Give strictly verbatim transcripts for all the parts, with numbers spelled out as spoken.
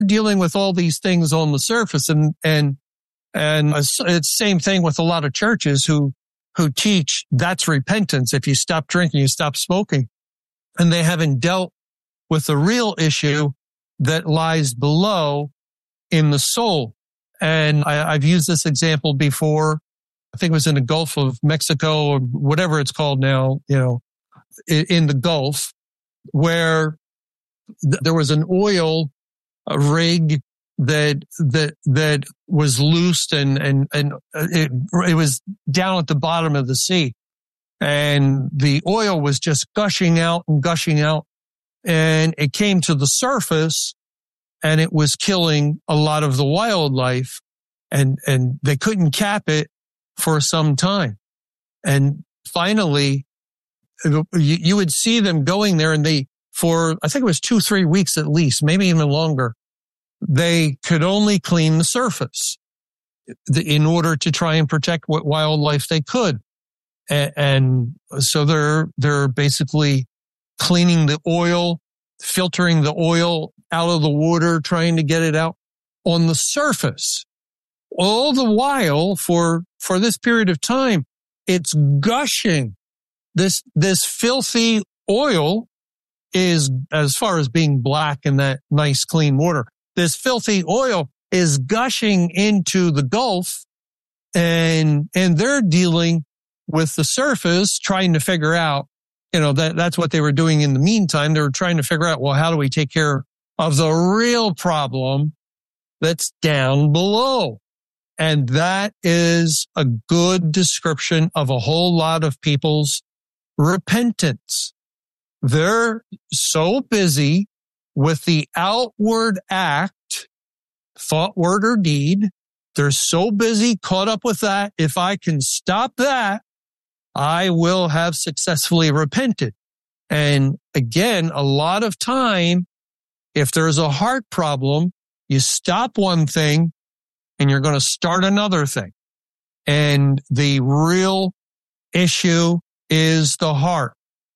dealing with all these things on the surface. And, and, and it's the same thing with a lot of churches who, who teach that's repentance. If you stop drinking, you stop smoking. And they haven't dealt with the real issue that lies below in the soul. And I, I've used this example before. I think it was in the Gulf of Mexico or whatever it's called now, you know, in, in the Gulf, where th- there was an oil a rig that that that was loosed and and and it it was down at the bottom of the sea, and the oil was just gushing out and gushing out, and it came to the surface, and it was killing a lot of the wildlife, and and they couldn't cap it for some time, and finally, you, you would see them going there, and they for I think it was two three weeks at least, maybe even longer. They could only clean the surface in order to try and protect what wildlife they could. And so they're, they're basically cleaning the oil, filtering the oil out of the water, trying to get it out on the surface. All the while for, for this period of time, it's gushing. This, this filthy oil is, as far as being black in that nice clean water, this filthy oil is gushing into the Gulf, and and they're dealing with the surface, trying to figure out, you know, that that's what they were doing in the meantime. They were trying to figure out, well, how do we take care of the real problem that's down below? And that is a good description of a whole lot of people's repentance. They're so busy with the outward act, thought, word, or deed. They're so busy caught up with that. If I can stop that, I will have successfully repented. And again, a lot of time, if there's a heart problem, you stop one thing and you're going to start another thing. And the real issue is the heart.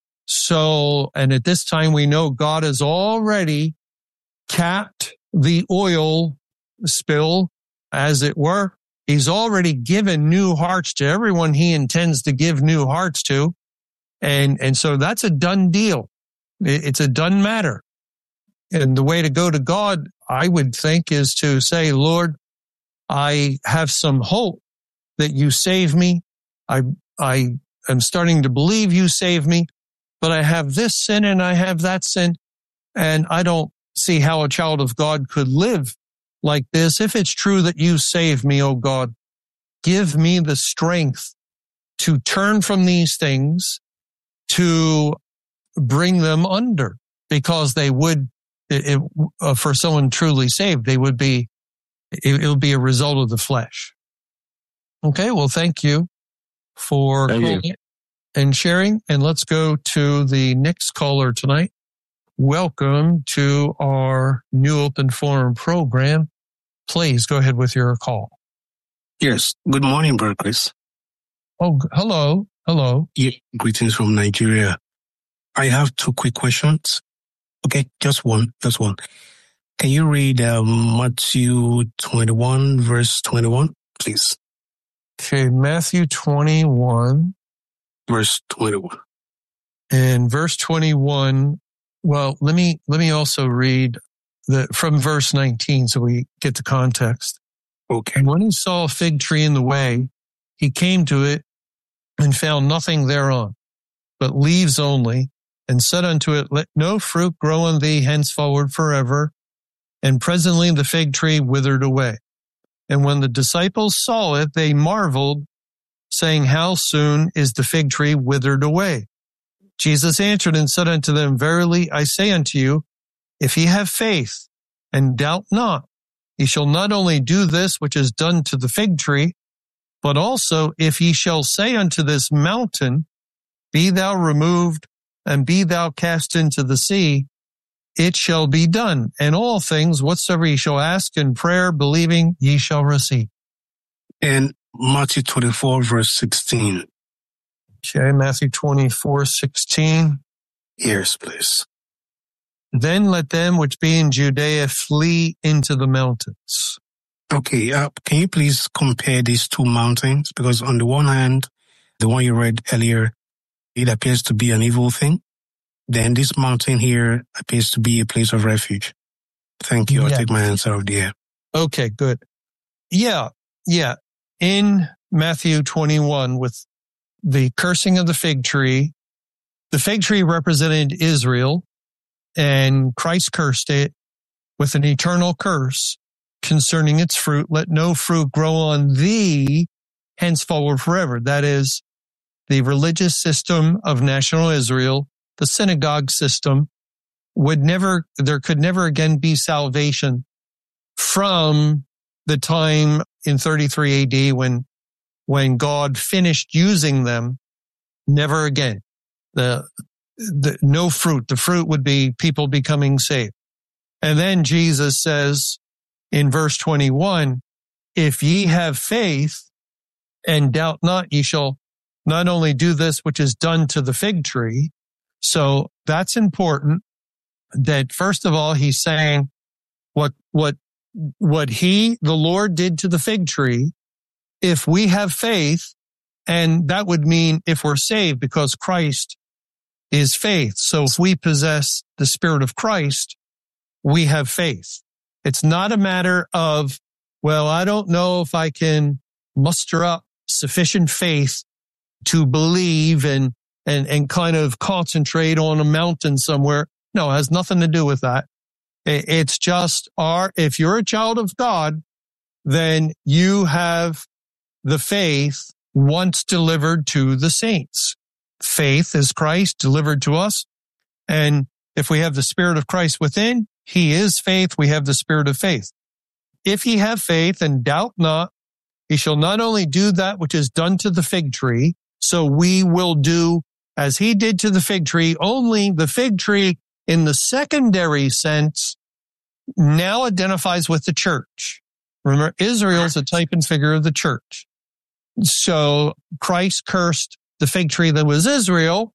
So, and at this time we know God has already capped the oil spill, as it were. He's already given new hearts to everyone he intends to give new hearts to. And, and so that's a done deal. It's a done matter. And the way to go to God, I would think, is to say, Lord, I have some hope that you save me. I, I am starting to believe you save me. But I have this sin and I have that sin, and I don't see how a child of God could live like this. If it's true that you save me, oh God, give me the strength to turn from these things, to bring them under, because they would, it, it, uh, for someone truly saved, they would be, it, it'll be a result of the flesh. Okay, well, thank you for thank calling you. and sharing. And let's go to the next caller tonight. Welcome to our New Open Forum program. Please go ahead with your call. Yes. Good morning, Brother Chris. Oh, hello. Hello. Yeah, greetings from Nigeria. I have two quick questions. Okay, just one, just one. Can you read um, Matthew twenty-one, verse twenty-one, please? Okay, Matthew twenty-one. Verse twenty-one. And verse twenty-one, well, let me, let me also read the, from verse nineteen so we get the context. Okay. And when he saw a fig tree in the way, he came to it and found nothing thereon, but leaves only, and said unto it, let no fruit grow on thee henceforward forever. And presently the fig tree withered away. And when the disciples saw it, they marveled, saying, how soon is the fig tree withered away? Jesus answered and said unto them, verily I say unto you, if ye have faith and doubt not, ye shall not only do this which is done to the fig tree, but also if ye shall say unto this mountain, be thou removed and be thou cast into the sea, it shall be done. And all things whatsoever ye shall ask in prayer, believing, ye shall receive. And Matthew twenty-four, verse sixteen. Okay, Matthew twenty-four, sixteen. Yes, please. Then let them which be in Judea flee into the mountains. Okay, uh, can you please compare these two mountains? Because on the one hand, the one you read earlier, it appears to be an evil thing. Then this mountain here appears to be a place of refuge. Thank you. I'll Yeah. take my answer of the air. Okay, good. Yeah, yeah. In Matthew twenty-one, with the cursing of the fig tree, the fig tree represented Israel, and Christ cursed it with an eternal curse concerning its fruit. Let no fruit grow on thee henceforward forever. That is the religious system of national Israel, the synagogue system, would never, there could never again be salvation from the time in thirty-three A D when, when God finished using them. Never again. The, the, no fruit. The fruit would be people becoming saved. And then Jesus says in verse twenty-one, if ye have faith and doubt not, ye shall not only do this which is done to the fig tree. So that's important, that first of all, he's saying what, what, what he, the Lord, did to the fig tree. If we have faith, and that would mean if we're saved, because Christ is faith. So if we possess the Spirit of Christ, we have faith. It's not a matter of, well, I don't know if I can muster up sufficient faith to believe and, and, and kind of concentrate on a mountain somewhere. No, it has nothing to do with that. It's just our, if you're a child of God, then you have the faith once delivered to the saints. Faith is Christ delivered to us. And if we have the Spirit of Christ within, he is faith. We have the Spirit of faith. If ye have faith and doubt not, he shall not only do that which is done to the fig tree, so we will do as he did to the fig tree, only the fig tree in the secondary sense now identifies with the church. Remember, Israel is a type and figure of the church. So Christ cursed the fig tree that was Israel.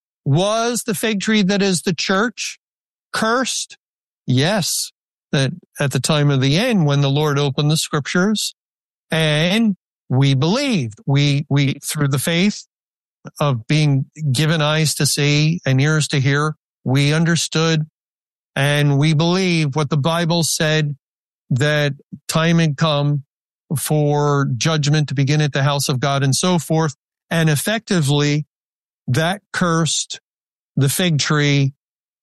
Was the fig tree that is the church cursed? Yes, that at the time of the end when the Lord opened the scriptures, and we believed, we, we, through the faith of being given eyes to see and ears to hear, we understood and we believed what the Bible said, that time had come for judgment to begin at the house of God and so forth. And effectively that cursed the fig tree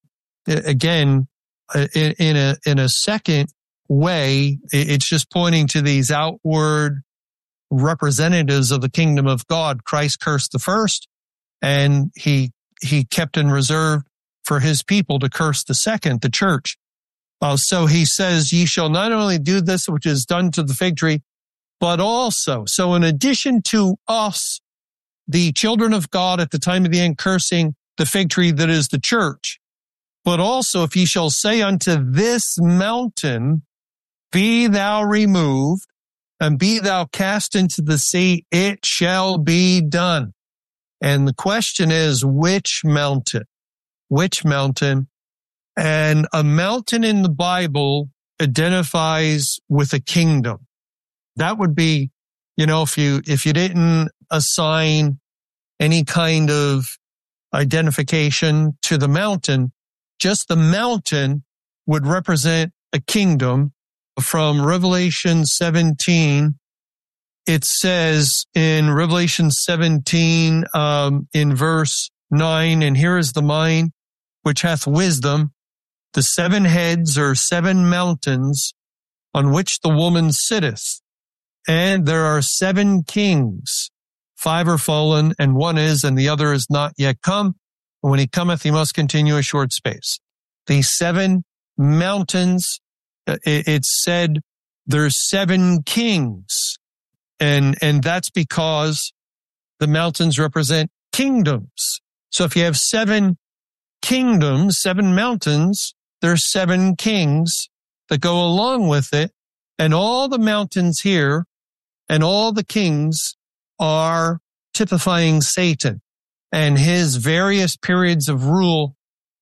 again in a, in a second way. It's just pointing to these outward representatives of the kingdom of God. Christ cursed the first, and he, he kept in reserve for his people to curse the second, the church. Uh, so he says, ye shall not only do this which is done to the fig tree, but also, so in addition to us, the children of God at the time of the end cursing the fig tree that is the church, but also if ye shall say unto this mountain, be thou removed and be thou cast into the sea, it shall be done. And the question is, which mountain? Which mountain? And a mountain in the Bible identifies with a kingdom. That would be, you know, if you, if you didn't assign any kind of identification to the mountain, just the mountain would represent a kingdom. From Revelation seventeen, it says in Revelation seventeen, um, in verse nine, and here is the mind which hath wisdom. The seven heads are seven mountains on which the woman sitteth. And there are seven kings. Five are fallen, and one is, and the other is not yet come. And when he cometh, he must continue a short space. These seven mountains, it's said there's seven kings. And, and that's because the mountains represent kingdoms. So if you have seven kingdoms, seven mountains, there's seven kings that go along with it. And all the mountains here and all the kings are typifying Satan and his various periods of rule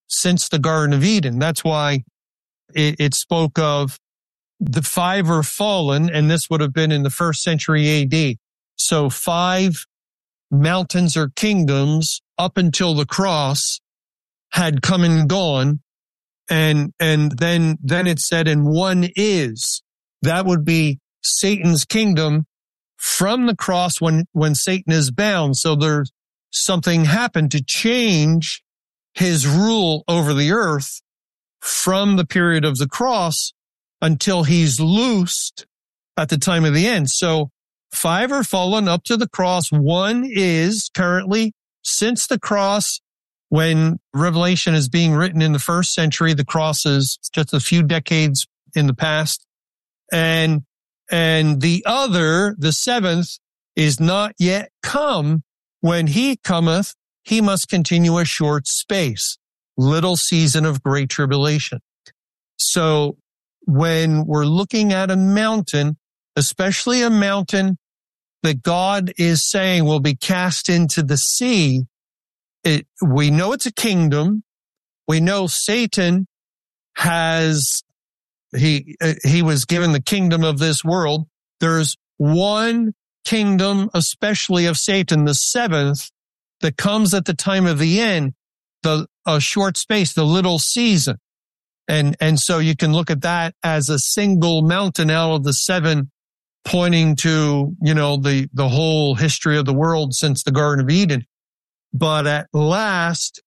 since the Garden of Eden. That's why it, it spoke of the five are fallen, and this would have been in the first century A D. So five mountains or kingdoms up until the cross had come and gone. And, and then, then it said, and one is, that would be Satan's kingdom from the cross when, when Satan is bound. So there's something happened to change his rule over the earth from the period of the cross until he's loosed at the time of the end. So five are fallen up to the cross. One is currently, since the cross, when Revelation is being written in the first century, the cross is just a few decades in the past. And, and the other, the seventh, is not yet come. When he cometh, he must continue a short space, little season of great tribulation. So when we're looking at a mountain, especially a mountain that God is saying will be cast into the sea, it, we know it's a kingdom. We know Satan has, he, he was given the kingdom of this world. There's one kingdom, especially of Satan, the seventh, that comes at the time of the end, the, a short space, the little season. And, and so you can look at that as a single mountain out of the seven, pointing to, you know, the, the whole history of the world since the Garden of Eden. But at last,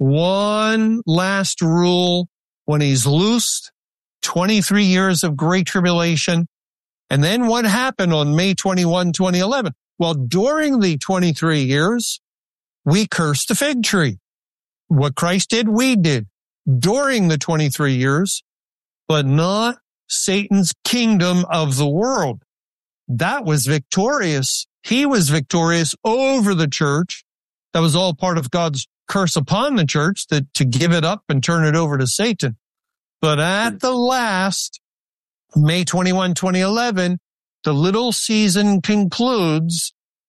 one last rule, when he's loosed, twenty-three years of great tribulation. And then what happened on May twenty-first, twenty eleven? Well, during the twenty-three years, we cursed the fig tree. What Christ did, we did during the twenty-three years, but not Satan's kingdom of the world. That was victorious. He was victorious over the church. That was all part of God's curse upon the church, that to give it up and turn it over to Satan. But at the last, May twenty-first, twenty eleven, the little season concludes,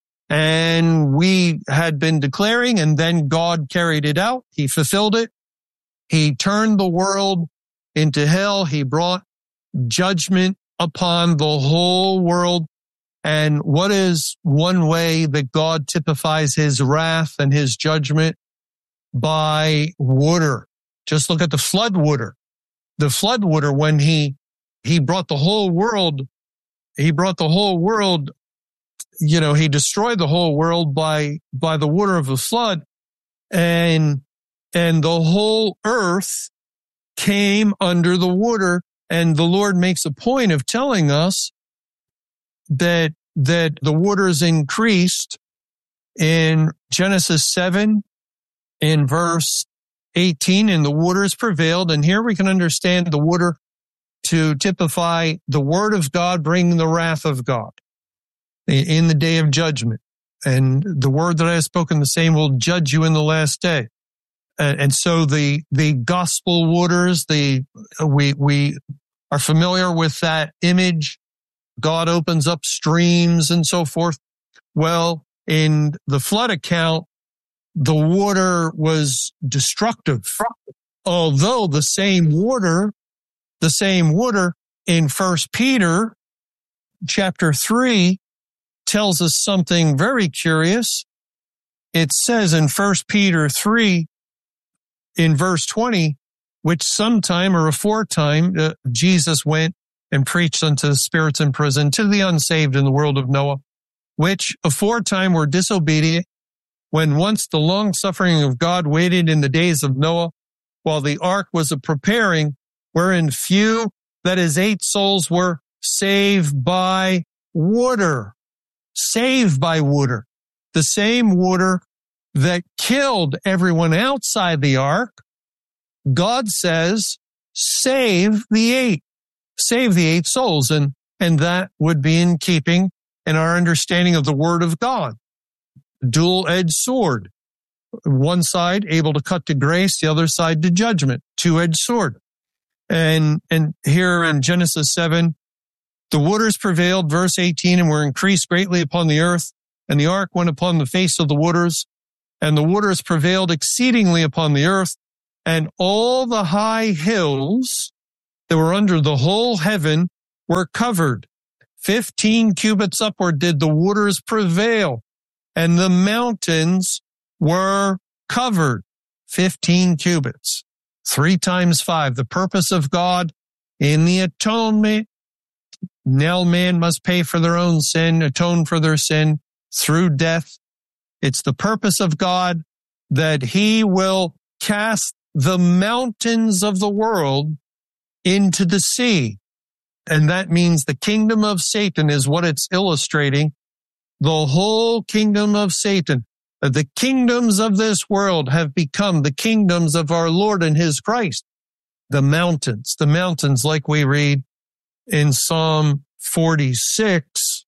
and we had been declaring, and then God carried it out. He fulfilled it. He turned the world into hell. He brought judgment upon the whole world. And what is one way that God typifies his wrath and his judgment? By water. Just look at the flood water. The flood water, when he, he brought the whole world, he brought the whole world, you know, he destroyed the whole world by, by the water of the flood. And, and the whole earth came under the water. And the Lord makes a point of telling us that, that the waters increased in Genesis seven, in verse eighteen, and the waters prevailed. And here we can understand the water to typify the word of God bringing the wrath of God in the day of judgment. And the word that I have spoken, the same will judge you in the last day. And so the, the gospel waters, the, we, we are familiar with that image. God opens up streams and so forth. Well, in the flood account, the water was destructive. Although the same water, the same water in First Peter chapter three tells us something very curious. It says in First Peter three, in verse twenty, which sometime or aforetime uh, Jesus went and preached unto the spirits in prison, to the unsaved in the world of Noah, which aforetime were disobedient, when once the long suffering of God waited in the days of Noah, while the ark was a preparing, wherein few, that is eight souls, were saved by water. Saved by water. The same water that killed everyone outside the ark. God says, save the eight. Save the eight souls. And, and that would be in keeping in our understanding of the word of God. Dual-edged sword. One side able to cut to grace, the other side to judgment. Two-edged sword. And, and here in Genesis seven, the waters prevailed, verse eighteen, and were increased greatly upon the earth, and the ark went upon the face of the waters, and the waters prevailed exceedingly upon the earth, and all the high hills that were under the whole heaven were covered. Fifteen cubits upward did the waters prevail, and the mountains were covered. Fifteen cubits. Three times five. The purpose of God in the atonement. Now man must pay for their own sin, atone for their sin through death. It's the purpose of God that he will cast the mountains of the world into the sea. And that means the kingdom of Satan is what it's illustrating. The whole kingdom of Satan. The kingdoms of this world have become the kingdoms of our Lord and his Christ. The mountains, the mountains, like we read in Psalm forty-six,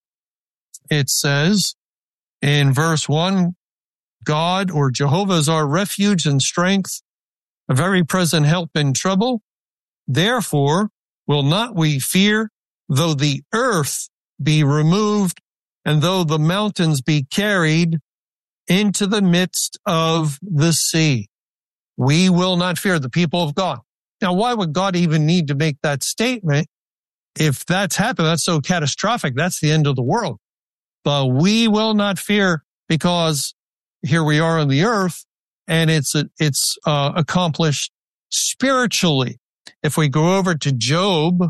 it says in verse one, God or Jehovah is our refuge and strength, a very present help in trouble. Therefore will not we fear, though the earth be removed, and though the mountains be carried into the midst of the sea. We will not fear, the people of God. Now, why would God even need to make that statement? If that's happened, that's so catastrophic. That's the end of the world. But we will not fear because here we are on the earth and it's, it's uh, accomplished spiritually. If we go over to Job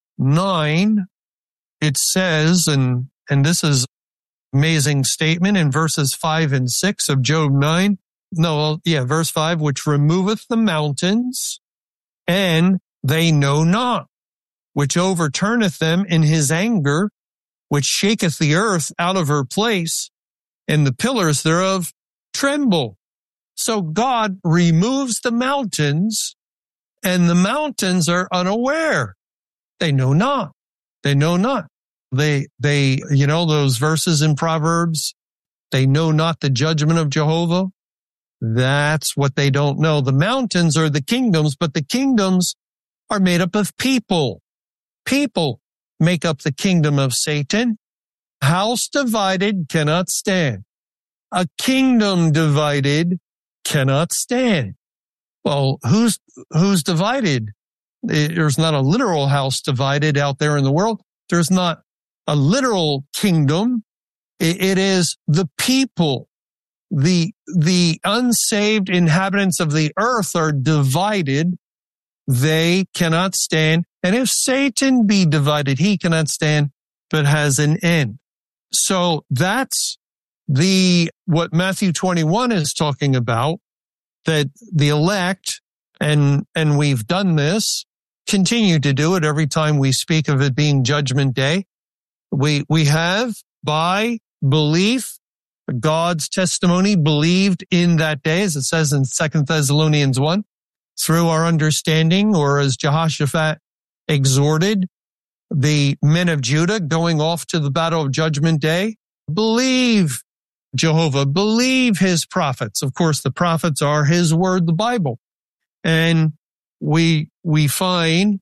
nine, it says, and, and this is amazing statement in verses five and six of Job nine. No, yeah, verse five, which removeth the mountains and they know not, which overturneth them in his anger, which shaketh the earth out of her place, and the pillars thereof tremble. So God removes the mountains, and the mountains are unaware. They know not. They know not. They, they, you know, those verses in Proverbs, they know not the judgment of Jehovah. That's what they don't know. The mountains are the kingdoms, but the kingdoms are made up of people. People make up the kingdom of Satan. House divided cannot stand. A kingdom divided cannot stand. Well, who's, who's divided? There's not a literal house divided out there in the world. There's not a literal kingdom. It is the people. The, the unsaved inhabitants of the earth are divided. They cannot stand. And if Satan be divided, he cannot stand, but has an end. So that's the, what Matthew twenty-one is talking about, that the elect, and, and we've done this, continue to do it every time we speak of it being Judgment Day. We, we have, by belief, God's testimony, believed in that day, as it says in Second Thessalonians one, through our understanding, or as Jehoshaphat exhorted the men of Judah going off to the battle of Judgment Day, believe Jehovah, believe his prophets. Of course, the prophets are his word, the Bible. And we, we find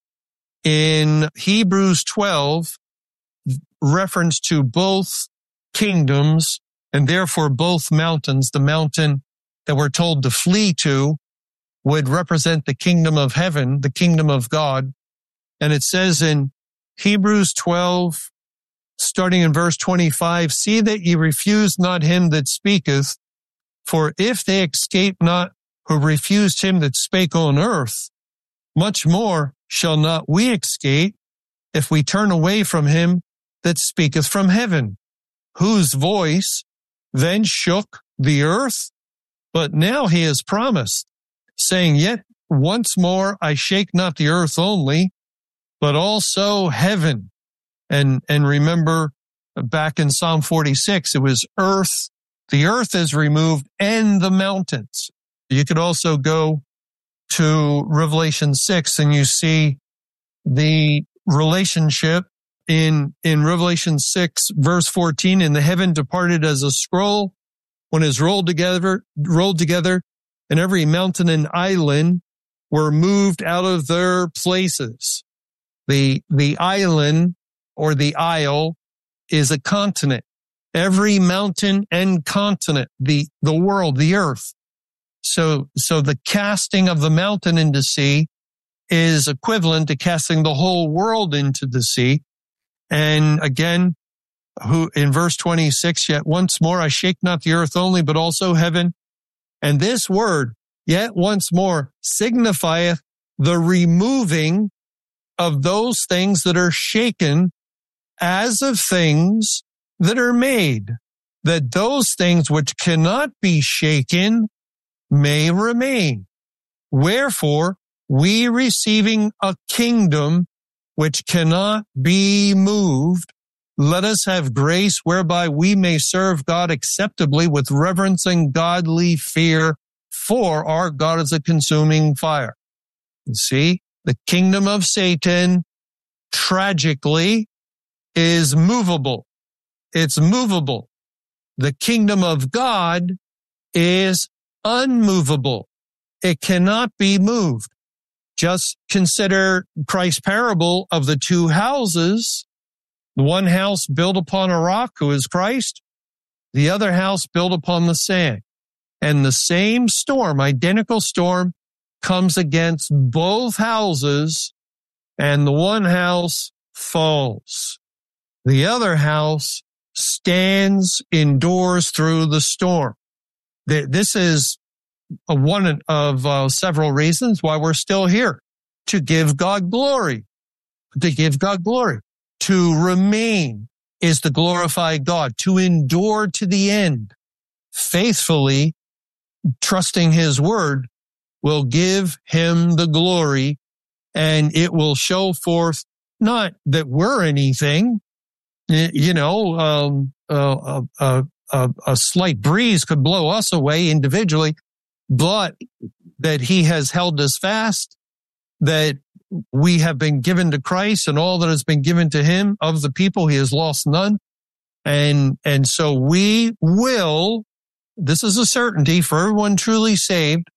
in Hebrews twelve reference to both kingdoms and therefore both mountains. The mountain that we're told to flee to would represent the kingdom of heaven, the kingdom of God. And it says in Hebrews twelve, starting in verse twenty-five, see that ye refuse not him that speaketh, for if they escape not who refused him that spake on earth, much more shall not we escape if we turn away from him that speaketh from heaven, whose voice then shook the earth. But now he has promised, saying, yet once more I shake not the earth only, but also heaven. And, and remember back in Psalm forty-six, it was earth, the earth is removed and the mountains. You could also go to Revelation six and you see the relationship in, in Revelation six, verse fourteen, and the heaven departed as a scroll when it is rolled together, rolled together, and every mountain and island were moved out of their places. The, the island or the isle is a continent. Every mountain and continent, the, the world, the earth. So, so the casting of the mountain into sea is equivalent to casting the whole world into the sea. And again, who in verse twenty-six, yet once more I shake not the earth only, but also heaven. And this word, yet once more, signifieth the removing of those things that are shaken as of things that are made, that those things which cannot be shaken may remain. Wherefore, we receiving a kingdom which cannot be moved, let us have grace whereby we may serve God acceptably with reverence and godly fear, for our God is a consuming fire. You see, the kingdom of Satan, tragically, is movable. It's movable. The kingdom of God is unmovable. It cannot be moved. Just consider Christ's parable of the two houses. The one house built upon a rock, who is Christ. The other house built upon the sand. And the same storm, identical storm, comes against both houses, and the one house falls. The other house stands, endures through the storm. This is one of uh, several reasons why we're still here. To give God glory. To give God glory. To remain is to glorify God. To endure to the end. Faithfully, trusting His word, will give Him the glory, and it will show forth not that we're anything. You know, um, uh, uh, uh, a slight breeze could blow us away individually, but that He has held us fast, that we have been given to Christ, and all that has been given to Him of the people, He has lost none. And, and so we will, this is a certainty for everyone truly saved,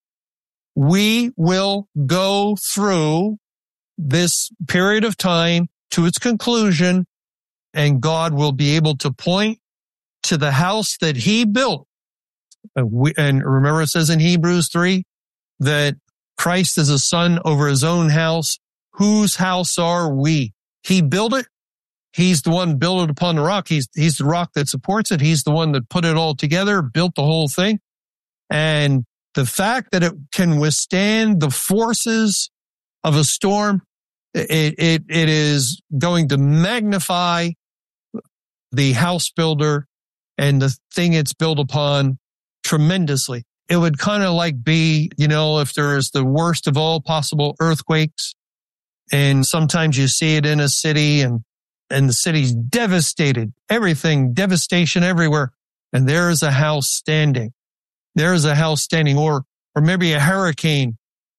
we will go through this period of time to its conclusion, and God will be able to point to the house that He built. And remember, it says in Hebrews three that Christ is a son over His own house. Whose house are we? He built it. He's the one built it upon the rock. He's, he's the rock that supports it. He's the one that put it all together, built the whole thing. And the fact that it can withstand the forces of a storm, it, it, it is going to magnify the house builder and the thing it's built upon tremendously. It would kind of like be, you know, if there is the worst of all possible earthquakes, and sometimes you see it in a city, and, and the city's devastated, everything, devastation everywhere. And there is a house standing. There is a house standing, or, or maybe a hurricane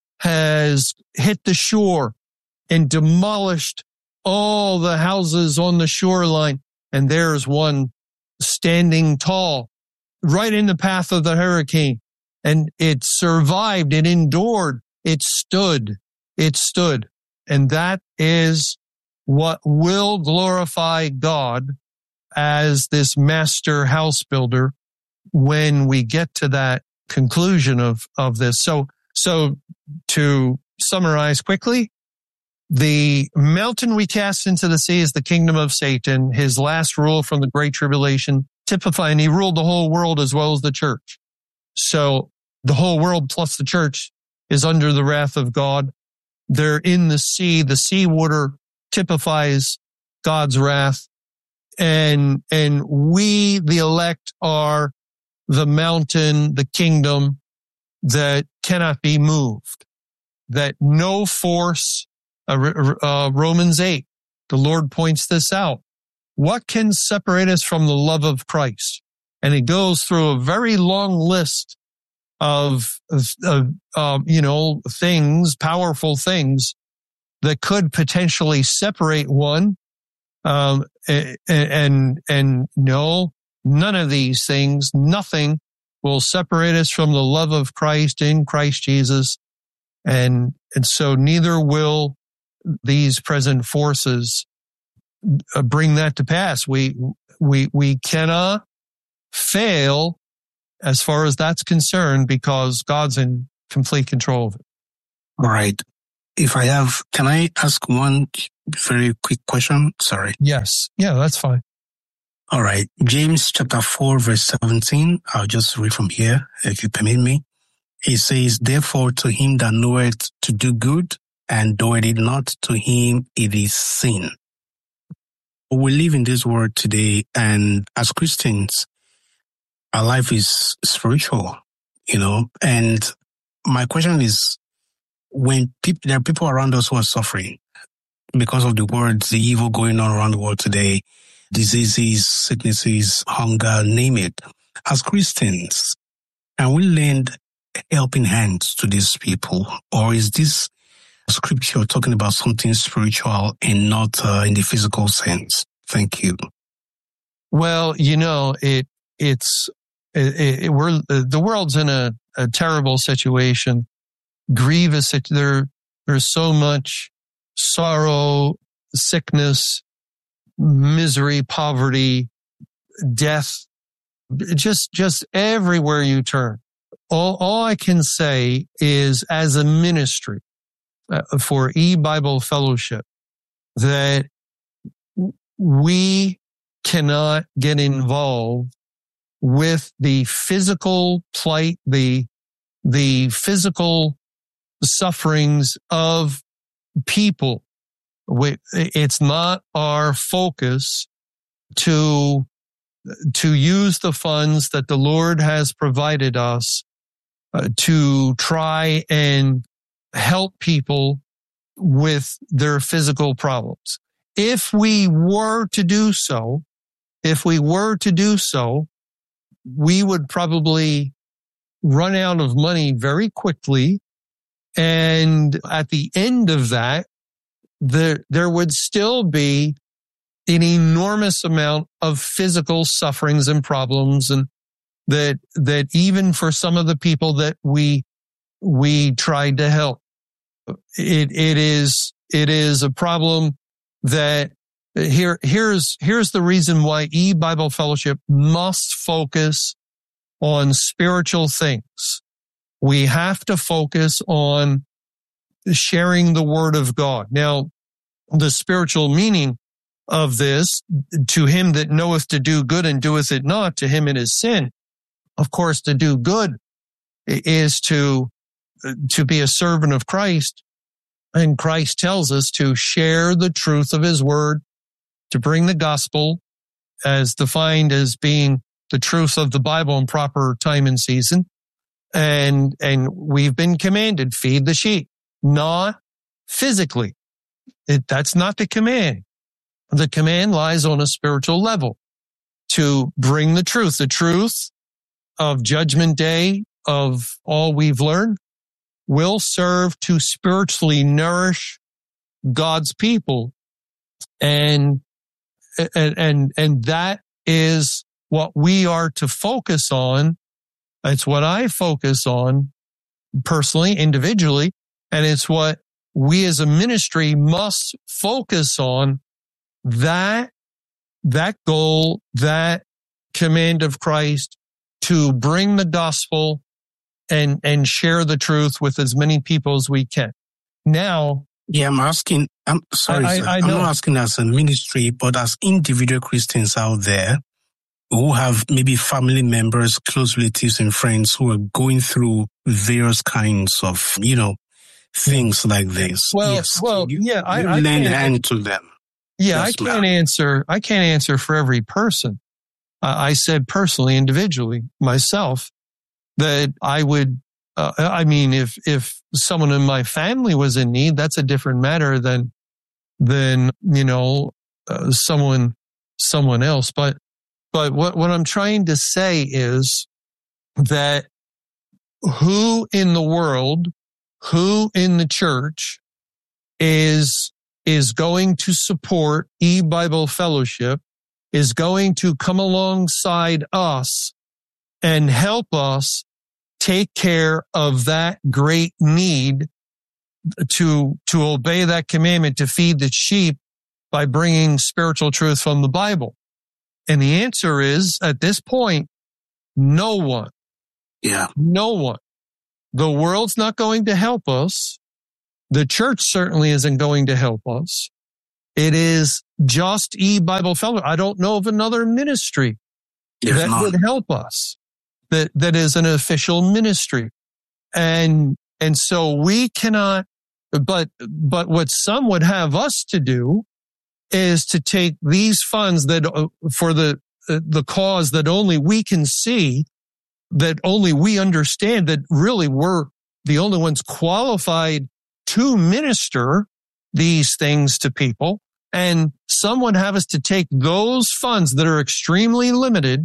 has hit the shore and demolished all the houses on the shoreline. And there's one standing tall right in the path of the hurricane. And it survived, it endured, it stood, it stood. And that is what will glorify God as this master house builder when we get to that conclusion of, of this. So, so to summarize quickly, the mountain we cast into the sea is the kingdom of Satan, his last rule from the Great Tribulation, typifying he ruled the whole world as well as the church. So the whole world plus the church is under the wrath of God. They're in the sea. The sea water typifies God's wrath. And, and we, the elect, are the mountain, the kingdom that cannot be moved, that no force, uh, uh, Romans eight, the Lord points this out. What can separate us from the love of Christ? And it goes through a very long list of, of uh, you know, things, powerful things that could potentially separate one. Um, and, and, and no, none of these things, nothing will separate us from the love of Christ in Christ Jesus. And, and so neither will these present forces bring that to pass. We, we, we cannot fail as far as that's concerned, because God's in complete control of it. All right. If I have, can I ask one very quick question? Sorry. Yes. Yeah, that's fine. All right. James chapter four, verse seventeen. I'll just read from here, if you permit me. It says, therefore to him that knoweth to do good and doeth it not, to him it is sin. We live in this world today, and as Christians, our life is spiritual, you know, and my question is, when people, there are people around us who are suffering because of the words, the evil going on around the world today, diseases, sicknesses, hunger, name it. As Christians, can we lend helping hands to these people? Or is this scripture talking about something spiritual and not uh, in the physical sense? Thank you. Well, you know, it it's it, it, we're the world's in a, a terrible situation, grievous. There there's so much sorrow, sickness, misery, poverty, death, just just everywhere you turn. All, all I can say is, as a ministry uh, for E-Bible Fellowship, that we cannot get involved with the physical plight, the the physical sufferings of people. We, it's not our focus to to use the funds that the Lord has provided us Uh, to try and help people with their physical problems. If we were to do so, if we were to do so, we would probably run out of money very quickly. And at the end of that, there, there would still be an enormous amount of physical sufferings and problems, and that, that even for some of the people that we, we tried to help, it, it is, it is a problem that here, here's, here's the reason why E-Bible Fellowship must focus on spiritual things. We have to focus on sharing the word of God. Now, the spiritual meaning of this, to him that knoweth to do good and doeth it not, to him it is sin. Of course, to do good is to, to be a servant of Christ. And Christ tells us to share the truth of his word, to bring the gospel as defined as being the truth of the Bible in proper time and season. And, and we've been commanded, feed the sheep, not physically. It, that's not the command. The command lies on a spiritual level to bring the truth, the truth of Judgment Day, of all we've learned, will serve to spiritually nourish God's people. And, and, and, and that is what we are to focus on. It's what I focus on personally, individually, and it's what we as a ministry must focus on. That, that goal, that command of Christ to bring the gospel and, and share the truth with as many people as we can. Now, yeah, I'm asking, I'm sorry, I, I, I I'm not asking as a ministry, but as individual Christians out there who have maybe family members, close relatives and friends who are going through various kinds of, you know, things like this. Well, yes, well, you, yeah, I, you I lend a hand to them. Yeah, yes, I can't ma'am. answer. I can't answer for every person. Uh, I said personally, individually, myself, that I would. Uh, I mean, if if someone in my family was in need, that's a different matter than than you know uh, someone someone else. But but what what I'm trying to say is that who in the world, who in the church is. is going to support E-Bible Fellowship, is going to come alongside us and help us take care of that great need to, to obey that commandment, to feed the sheep by bringing spiritual truth from the Bible. And the answer is, at this point, no one. Yeah. No one. The world's not going to help us. The church certainly isn't going to help us. It is just e-Bible Fellowship. I don't know of another ministry There's that not. would help us, that, that is an official ministry. And, and so we cannot, but, but what some would have us to do is to take these funds that, uh, for the, uh, the cause that only we can see, that only we understand, that really we're the only ones qualified to minister these things to people. And some would have us to take those funds that are extremely limited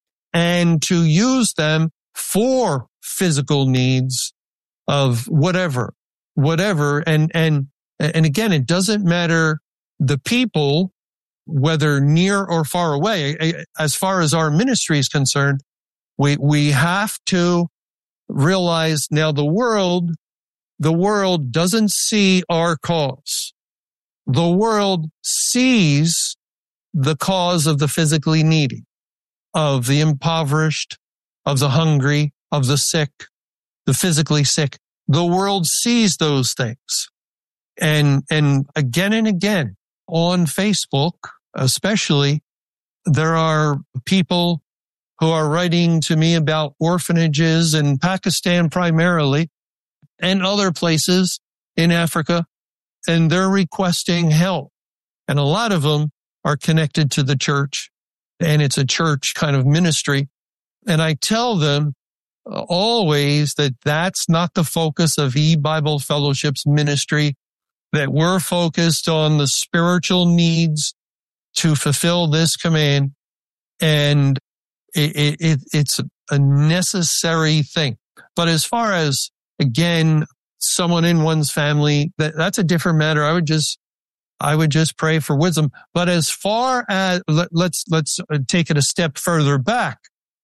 and to use them for physical needs of whatever, whatever. And, and, and again, it doesn't matter the people, whether near or far away. As far as our ministry is concerned, we, we have to realize now the world, the world doesn't see our cause. The world sees the cause of the physically needy, of the impoverished, of the hungry, of the sick, the physically sick. The world sees those things. And, and again and again on Facebook, especially, there are people who are writing to me about orphanages in Pakistan primarily and other places in Africa, and they're requesting help. And a lot of them are connected to the church, and it's a church kind of ministry. And I tell them always that that's not the focus of e-Bible Fellowship's ministry, that we're focused on the spiritual needs to fulfill this command. And it, it, it's a necessary thing. But as far as, again, someone in one's family, that, that's a different matter. I would just, I would just pray for wisdom. But as far as, let, let's, let's take it a step further back.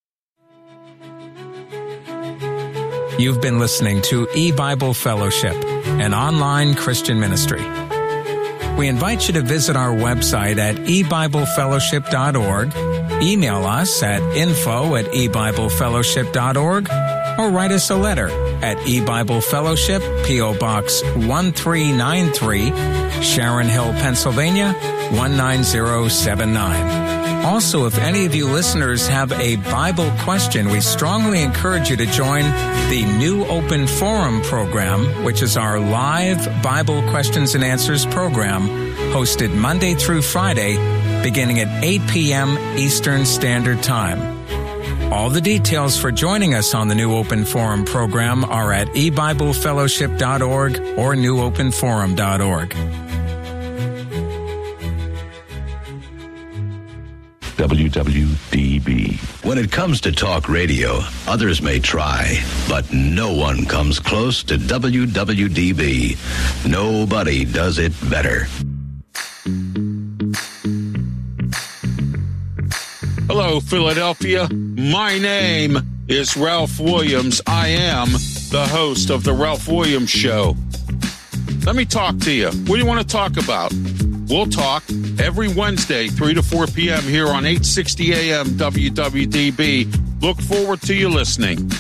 You've been listening to e-Bible Fellowship, an online Christian ministry. We invite you to visit our website at e bible fellowship dot org, email us at info at e bible fellowship dot org, or write us a letter at e-Bible Fellowship, P O Box one three nine three, Sharon Hill, Pennsylvania, one nine zero seven nine. Also, if any of you listeners have a Bible question, we strongly encourage you to join the New Open Forum program, which is our live Bible questions and answers program, hosted Monday through Friday, beginning at eight p.m. Eastern Standard Time. All the details for joining us on the New Open Forum program are at e bible fellowship dot org or new open forum dot org. W W D B. When it comes to talk radio, others may try, but no one comes close to W W D B. Nobody does it better. Hello, Philadelphia. My name is Ralph Williams. I am the host of The Ralph Williams Show. Let me talk to you. What do you want to talk about? We'll talk every Wednesday, three to four p.m. here on eight sixty a.m. W W D B. Look forward to you listening.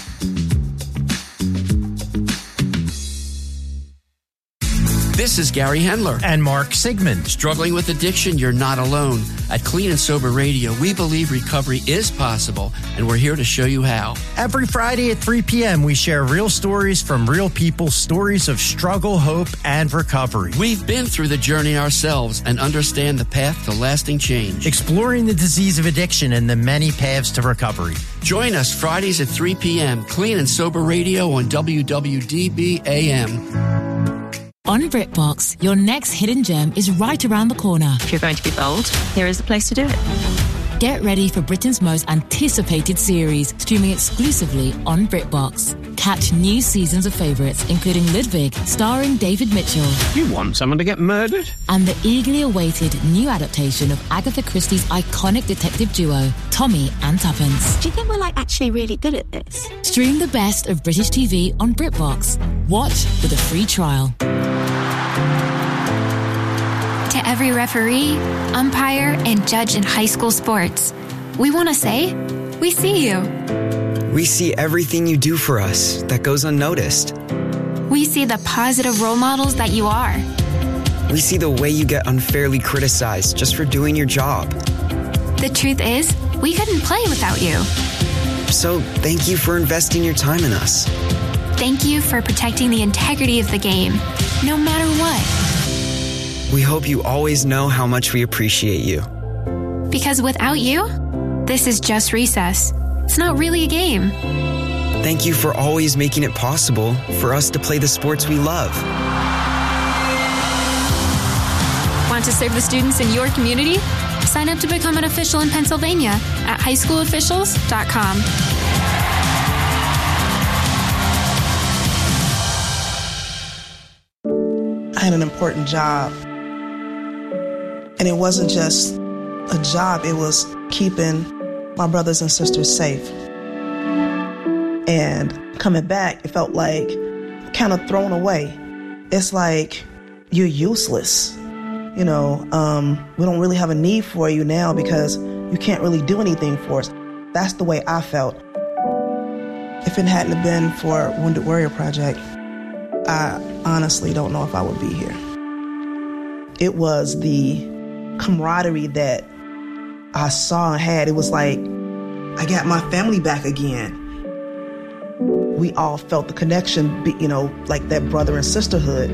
This is Gary Hendler. And Mark Sigmund. Struggling with addiction? You're not alone. At Clean and Sober Radio, we believe recovery is possible, and we're here to show you how. Every Friday at three p.m., we share real stories from real people, stories of struggle, hope, and recovery. We've been through the journey ourselves and understand the path to lasting change. Exploring the disease of addiction and the many paths to recovery. Join us Fridays at three p.m. Clean and Sober Radio on W W D B A M. On BritBox, your next hidden gem is right around the corner. If you're going to be bold, here is the place to do it. Get ready for Britain's most anticipated series, streaming exclusively on BritBox. Catch new seasons of favourites, including Ludwig, starring David Mitchell. You want someone to get murdered? And the eagerly awaited new adaptation of Agatha Christie's iconic detective duo, Tommy and Tuppence. Do you think we're like actually really good at this? Stream the best of British T V on BritBox. Watch with a free trial. To every referee, umpire, and judge in high school sports, we want to say, we see you. We see everything you do for us that goes unnoticed. We see the positive role models that you are. We see the way you get unfairly criticized just for doing your job. The truth is, we couldn't play without you. So thank you for investing your time in us. Thank you for protecting the integrity of the game, no matter what. We hope you always know how much we appreciate you. Because without you, this is just recess. It's not really a game. Thank you for always making it possible for us to play the sports we love. Want to serve the students in your community? Sign up to become an official in Pennsylvania at high school officials dot com. I had an important job. And it wasn't just a job, it was keeping my brothers and sisters safe. And coming back, it felt like kind of thrown away. It's like you're useless. You know, um, we don't really have a need for you now because you can't really do anything for us. That's the way I felt. If it hadn't have been for Wounded Warrior Project, I honestly don't know if I would be here. It was the camaraderie that I saw and had. It was like, I got my family back again. We all felt the connection, you know, like that brother and sisterhood.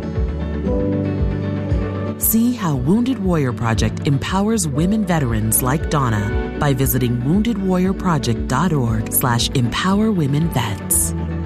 See how Wounded Warrior Project empowers women veterans like Donna by visiting wounded warrior project dot org slash empower women vets.